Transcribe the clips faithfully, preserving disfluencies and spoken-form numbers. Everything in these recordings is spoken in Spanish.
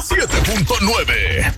siete punto nueve.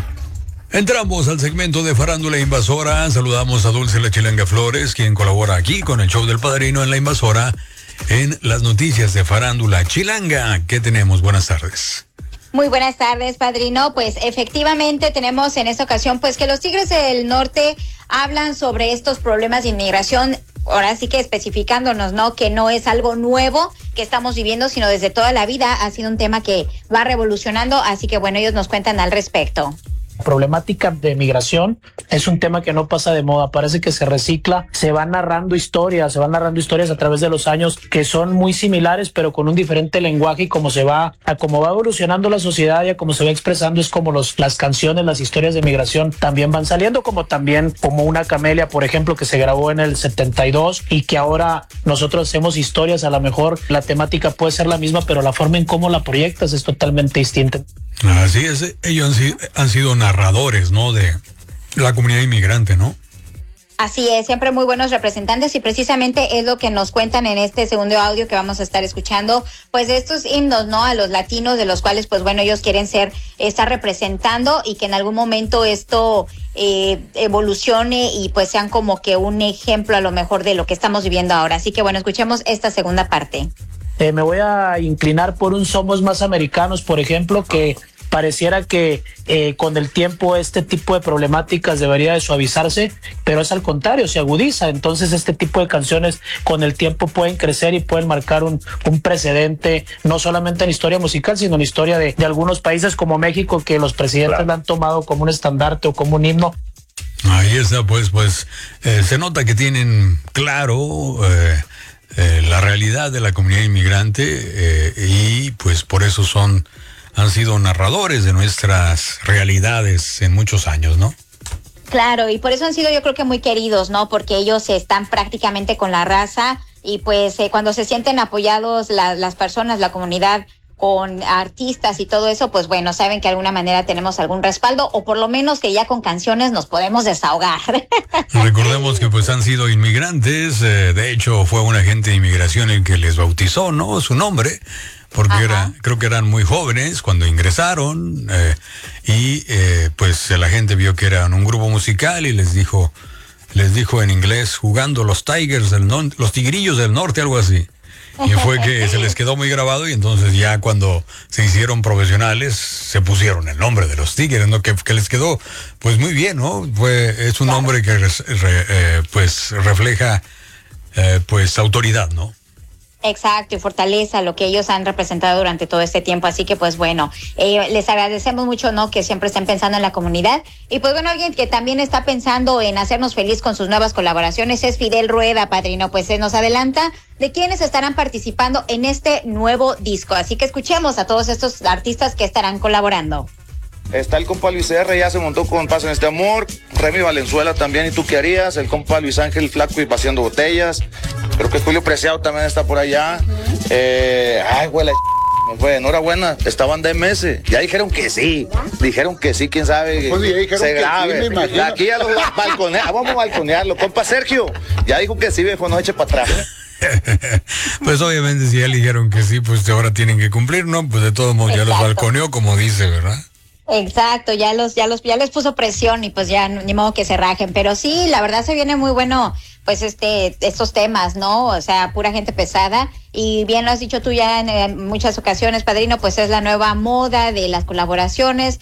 Entramos al segmento de Farándula Invasora. Saludamos a Dulce La Chilanga Flores, quien colabora aquí con el show del Padrino en La Invasora, en las noticias de Farándula Chilanga. ¿Qué tenemos? Buenas tardes. Muy buenas tardes, Padrino. Pues efectivamente tenemos en esta ocasión pues que los Tigres del Norte hablan sobre estos problemas de inmigración. Ahora sí que especificándonos, ¿no? Que no es algo nuevo que estamos viviendo, sino desde toda la vida ha sido un tema que va revolucionando. Así que bueno, ellos nos cuentan al respecto. Problemática de migración es un tema que no pasa de moda, parece que se recicla, se van narrando historias, se van narrando historias a través de los años que son muy similares, pero con un diferente lenguaje, y como se va, a cómo va evolucionando la sociedad y a cómo se va expresando es como los, las canciones, las historias de migración también van saliendo, como también como Una Camelia, por ejemplo, que se grabó en el setenta y dos y que ahora nosotros hacemos historias. A lo mejor la temática puede ser la misma, pero la forma en cómo la proyectas es totalmente distinta. Así es, ellos han sido, han sido narradores, ¿no? De la comunidad inmigrante, ¿no? Así es, siempre muy buenos representantes, y precisamente es lo que nos cuentan en este segundo audio que vamos a estar escuchando, pues de estos himnos, ¿no? A los latinos, de los cuales, pues bueno, ellos quieren ser, estar representando, y que en algún momento esto eh, evolucione y pues sean como que un ejemplo a lo mejor de lo que estamos viviendo ahora. Así que bueno, escuchemos esta segunda parte. Eh, me voy a inclinar por un Somos Más Americanos, por ejemplo, que pareciera que eh, con el tiempo este tipo de problemáticas debería de suavizarse, pero es al contrario, se agudiza. Entonces este tipo de canciones con el tiempo pueden crecer y pueden marcar un, un precedente, no solamente en historia musical, sino en historia de, de algunos países como México, que los presidentes claro. la han tomado como un estandarte o como un himno. Ahí está, pues, pues eh, se nota que tienen claro eh, eh, la realidad de la comunidad inmigrante eh, y pues por eso son han sido narradores de nuestras realidades en muchos años, ¿no? Claro, y por eso han sido, yo creo que muy queridos, ¿no? Porque ellos están prácticamente con la raza, y pues eh, cuando se sienten apoyados la, las personas, la comunidad, con artistas y todo eso, pues bueno, saben que de alguna manera tenemos algún respaldo, o por lo menos que ya con canciones nos podemos desahogar. Recordemos que pues han sido inmigrantes, eh, de hecho fue un agente de inmigración el que les bautizó, ¿no? Su nombre, porque era, creo que eran muy jóvenes cuando ingresaron, eh, y eh, pues la gente vio que eran un grupo musical y les dijo, les dijo en inglés, jugando los Tigers del Norte, los Tigrillos del Norte, algo así. Y fue que se les quedó muy grabado, y entonces ya cuando se hicieron profesionales se pusieron el nombre de los Tigres, ¿no? Que, que les quedó pues muy bien, ¿no? Fue, es un claro. nombre que re, re, eh, pues refleja eh, pues autoridad, ¿no? Exacto, y fortaleza lo que ellos han representado durante todo este tiempo. Así que pues bueno, eh, les agradecemos mucho, ¿no? Que siempre estén pensando en la comunidad. Y pues bueno, alguien que también está pensando en hacernos feliz con sus nuevas colaboraciones es Fidel Rueda, Padrino. Pues se nos adelanta de quiénes estarán participando en este nuevo disco. Así que escuchemos a todos estos artistas que estarán colaborando. Está el compa Luis R, ya se montó con Paz en este amor. Remy Valenzuela también, ¿y tú qué harías? El compa Luis Ángel Flaco y Vaciando Botellas. Creo que Julio Preciado también está por allá. Eh, ay, güey, la ch... fue. Enhorabuena, esta banda M S. Ya dijeron que sí. Dijeron que sí, quién sabe. Pues ya dijeron se que grabe. sí, me imagino. Aquí ya los balconeamos, vamos a balconearlo. Compa Sergio, ya dijo que sí, viejo, no eche para atrás. Pues obviamente si ya le dijeron que sí, pues ahora tienen que cumplir, ¿no? Pues de todos modos ya los balconeó, como dice, ¿verdad? Exacto, ya los, ya los, ya les puso presión, y pues ya ni modo que se rajen. Pero sí, la verdad se viene muy bueno, pues este, estos temas, ¿no? O sea, pura gente pesada. Y bien lo has dicho tú ya en, en muchas ocasiones, Padrino, pues es la nueva moda de las colaboraciones.